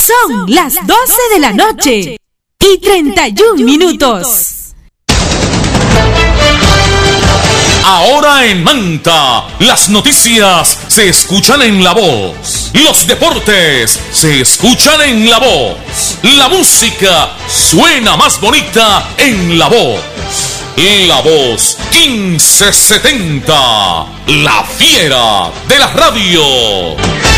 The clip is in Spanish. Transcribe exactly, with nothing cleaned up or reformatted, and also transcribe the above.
Son las doce de la noche y treinta y un minutos. Ahora en Manta, las noticias se escuchan en La Voz. Los deportes se escuchan en La Voz. La música suena más bonita en La Voz. La Voz quince setenta, la fiera de la radio.